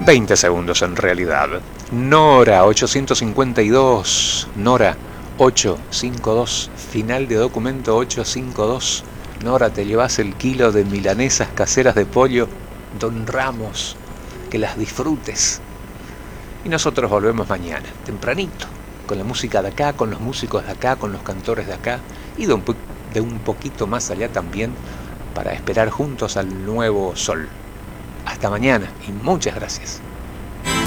20 segundos en realidad. Nora 852. Nora 852. Final de documento 852. Nora, te llevas el kilo de milanesas caseras de pollo Don Ramos. Que las disfrutes. Y nosotros volvemos mañana, tempranito, con la música de acá, con los músicos de acá, con los cantores de acá y de un poquito más allá también, para esperar juntos al nuevo sol. Hasta mañana y muchas gracias.